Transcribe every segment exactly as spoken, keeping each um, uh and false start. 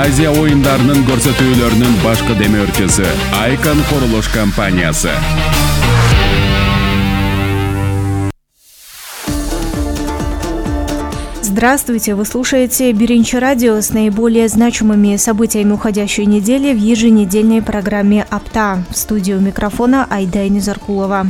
Азия оюндарынын көрсөтүүлөрүнүн башкы демөөрчүсү Айкан курулуш компаниясы. Здравствуйте! Вы слушаете Биринчи радио с наиболее значимыми событиями уходящей недели в еженедельной программе «Апта». В студию микрофона Айда Низаркулова.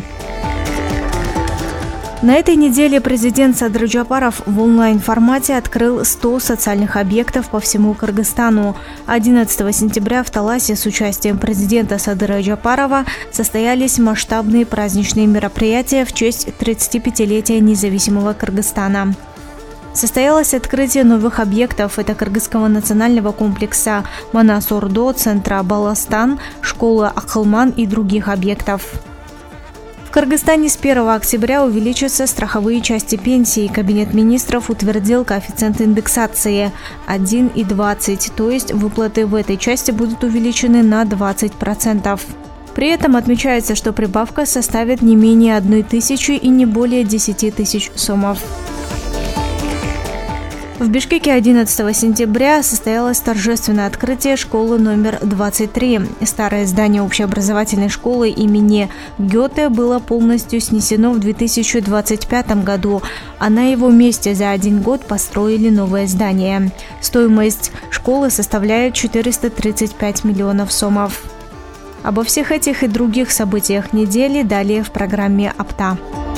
На этой неделе президент Садыр Джапаров в онлайн-формате открыл сто социальных объектов по всему Кыргызстану. одиннадцатого сентября в Таласе с участием президента Садыра Джапарова состоялись масштабные праздничные мероприятия в честь тридцатипятилетия независимого Кыргызстана. Состоялось открытие новых объектов. Это Кыргызского национального комплекса Манас-Ордо, центра Баластан, школы Акылман и других объектов. В Кыргызстане с первого октября увеличатся страховые части пенсии. Кабинет министров утвердил коэффициент индексации один и двадцать, то есть выплаты в этой части будут увеличены на двадцать процентов. При этом отмечается, что прибавка составит не менее одной тысячи и не более десяти тысяч сомов. В Бишкеке одиннадцатого сентября состоялось торжественное открытие школы номер двадцать три. Старое здание общеобразовательной школы имени Гёте было полностью снесено в две тысячи двадцать пятом году, а на его месте за один год построили новое здание. Стоимость школы составляет четыреста тридцать пять миллионов сомов. Обо всех этих и других событиях недели далее в программе «Апта».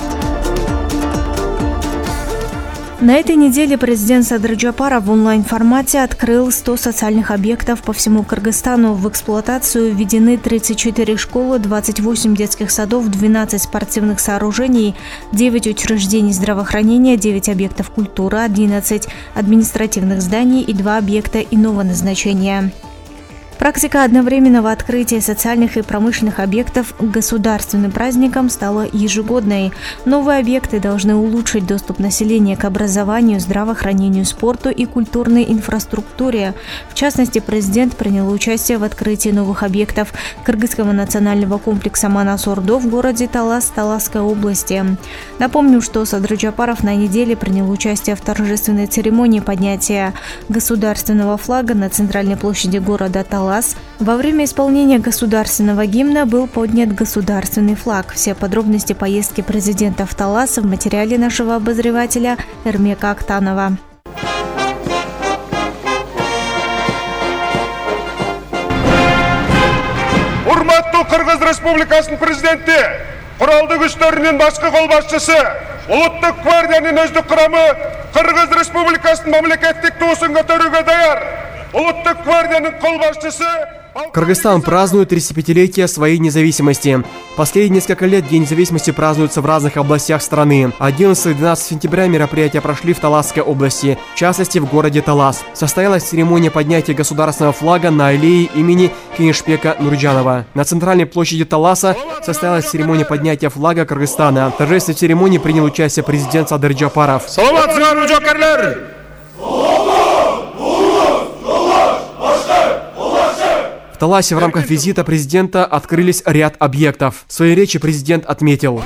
На этой неделе президент Садыр Джапаров в онлайн-формате открыл сто социальных объектов по всему Кыргызстану. В эксплуатацию введены тридцать четыре школы, двадцать восемь детских садов, двенадцать спортивных сооружений, девять учреждений здравоохранения, девять объектов культуры, одиннадцать административных зданий и два объекта иного назначения. Практика одновременного открытия социальных и промышленных объектов государственным праздником стала ежегодной. Новые объекты должны улучшить доступ населения к образованию, здравоохранению, спорту и культурной инфраструктуре. В частности, президент принял участие в открытии новых объектов Кыргызского национального комплекса Манас-Ордо в городе Талас Таласской области. Напомню, что Садыр Джапаров на неделе принял участие в торжественной церемонии поднятия государственного флага на центральной площади города Талас. Во время исполнения государственного гимна был поднят государственный флаг. Все подробности поездки президента в Талас в материале нашего обозревателя Эрмека Актанова. Урматтуу Кыргыз Республикасынын президенти, куралдуу күчтөрүнүн башкы кол башчысы, улуттук гвардиянын өздүк курамы Кыргыз Республикасынын мамлекеттик туусун көтөрүүгө даяр. Улуттук гвардиянын кол башчысы. Кыргызстан празднует тридцатипятилетие своей независимости. Последние несколько лет День независимости празднуется в разных областях страны. одиннадцатого-двенадцатого сентября мероприятия прошли в Таласской области, в частности в городе Талас. Состоялась церемония поднятия государственного флага на аллее имени Кенишбека Нурджанова. На центральной площади Таласа состоялась церемония поднятия флага Кыргызстана. В торжественной церемонии принял участие президент Садыр Джапаров. В Таласе в рамках визита президента открылись ряд объектов. В своей речи президент отметил: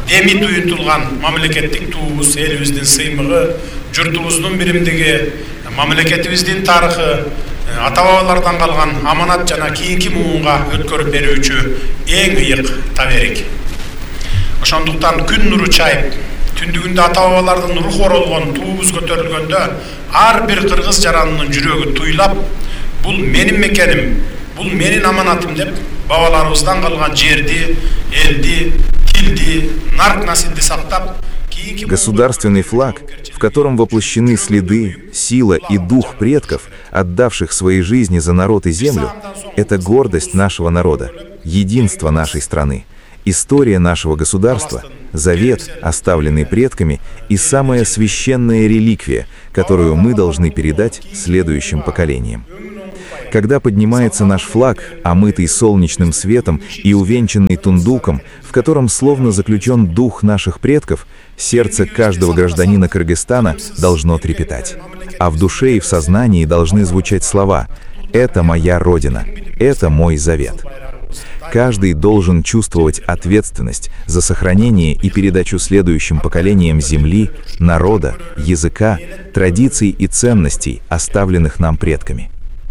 ата-бабалардан калган аманат жана кийинки муунга өткөрүп берүүчү эң ыйык таберик. Ошондуктан күн нуру чайып, түндүгүндө ата-бабалардын руху оролгон туубуз көтөрүлгөндө ар бир кыргыз жаранынын жүрөгү туйлап, бул менин мекеним, бул менин аманатым деп бабаларыбыздан калган жерди, элди, тилди, нарк-насилди сактап. Государственный флаг, в котором воплощены следы, сила и дух предков, отдавших свои жизни за народ и землю, это гордость нашего народа, единство нашей страны, история нашего государства, завет, оставленный предками, и самая священная реликвия, которую мы должны передать следующим поколениям. Когда поднимается наш флаг, омытый солнечным светом и увенчанный тундуком, в котором словно заключен дух наших предков, сердце каждого гражданина Кыргызстана должно трепетать. А в душе и в сознании должны звучать слова: «Это моя Родина, это мой завет». Каждый должен чувствовать ответственность за сохранение и передачу следующим поколениям земли, народа, языка, традиций и ценностей, оставленных нам предками.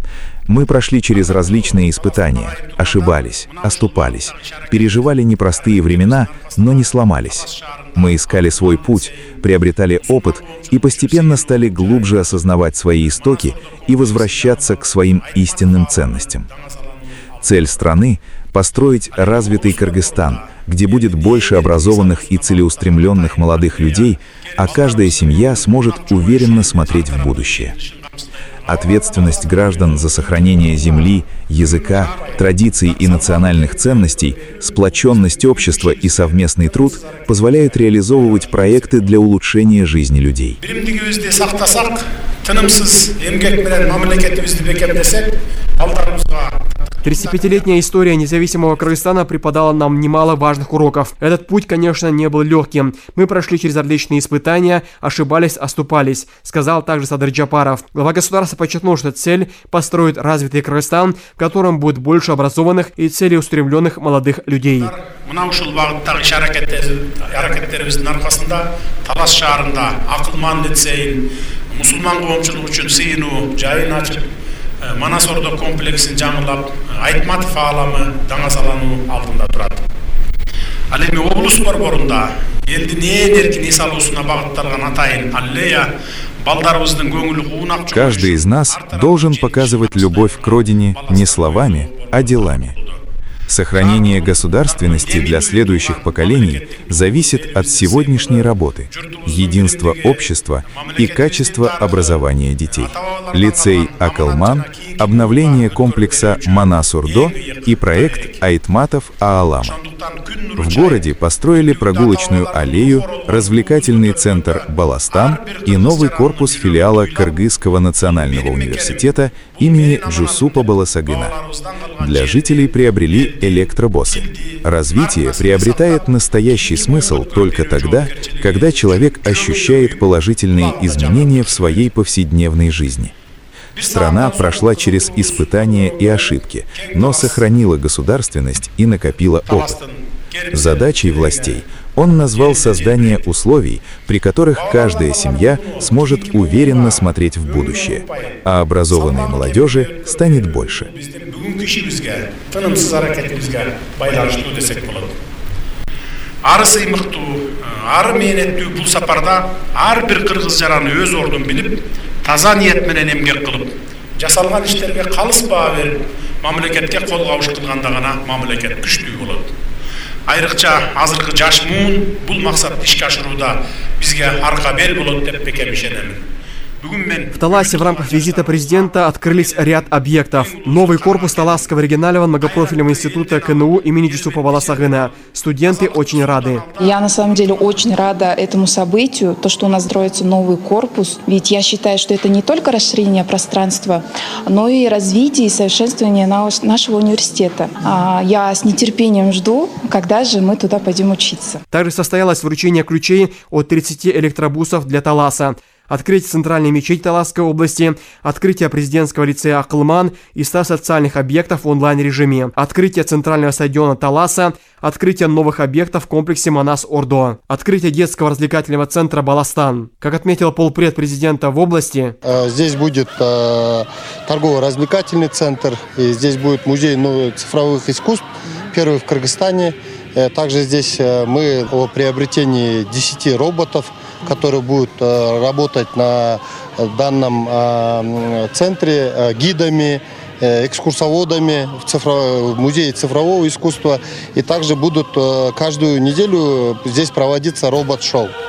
Мы прошли через различные испытания, ошибались, оступались, переживали непростые времена, но не сломались. Мы искали свой путь, приобретали опыт и постепенно стали глубже осознавать свои истоки и возвращаться к своим истинным ценностям. Цель страны – построить развитый Кыргызстан, где будет больше образованных и целеустремленных молодых людей, а каждая семья сможет уверенно смотреть в будущее. Ответственность граждан за сохранение земли, языка, традиций и национальных ценностей, сплоченность общества и совместный труд позволяют реализовывать проекты для улучшения жизни людей. тридцатипятилетняя история независимого Кыргызстана преподала нам немало важных уроков. Этот путь, конечно, не был легким. Мы прошли через различные испытания, ошибались, оступались, сказал также Садыр Джапаров. Глава государства подчеркнул, что цель – построить развитый Кыргызстан, в котором будет больше образованных и целеустремленных молодых людей. Манас Ордо комплексин жаңылап, Айтматов аламы даңа салану алдында турат. Ал эми облус борборунда элдин энергин эс алуусуна багытталган атайын аллея балдарыбыздын көңүл куунак. Каждый из нас должен показывать любовь к родине не словами, а делами. Сохранение государственности для следующих поколений зависит от сегодняшней работы, единства общества и качества образования детей. Лицей Акылман, обновление комплекса Манас-Ордо и проект Айтматов Аалама. В городе построили прогулочную аллею, развлекательный центр Баластан и новый корпус филиала Кыргызского национального университета имени Джусупа Баласагына. Для жителей приобрели электробусы. Развитие приобретает настоящий смысл только тогда, когда человек ощущает положительные изменения в своей повседневной жизни. Страна прошла через испытания и ошибки, но сохранила государственность и накопила опыт. Задачей властей он назвал создание условий, при которых каждая семья сможет уверенно смотреть в будущее, а образованной молодежи станет больше. Ары сыймыктуу, ары мээнеттүү бул сапарда ар бир кыргыз жараны өз ордун билип, таза ниет менен эмгек кылып, жасалган иштерге калыс баа берип, мамлекетке кол кабыш кылганда гана мамлекет күчтүү болот. Айрыкча азыркы жаш муун бул максатты ишке ашырууда бизге арка бел болот деп бекем ишенемин. В Таласе в рамках визита президента открылись ряд объектов. Новый корпус Таласского регионального многопрофильного института ка эн у имени Джусупа Баласагына. Студенты очень рады. Я на самом деле очень рада этому событию, то, что у нас строится новый корпус. Ведь я считаю, что это не только расширение пространства, но и развитие и совершенствование нашего университета. Я с нетерпением жду, когда же мы туда пойдем учиться. Также состоялось вручение ключей от тридцати электробусов для Таласа. Открытие центральной мечети Таласской области, открытие президентского лицея Акылман и ста социальных объектов в онлайн-режиме, открытие центрального стадиона Таласа, открытие новых объектов в комплексе Манас-Ордо, открытие детского развлекательного центра Баластан. Как отметил полпред президента в области, здесь будет э, торгово-развлекательный центр, и здесь будет музей новых цифровых искусств, первый в Кыргызстане. Также здесь мы о приобретении десяти роботов, которые будут работать на данном центре гидами, экскурсоводами в, цифров... в музее цифрового искусства. И также будут каждую неделю здесь проводиться робот-шоу.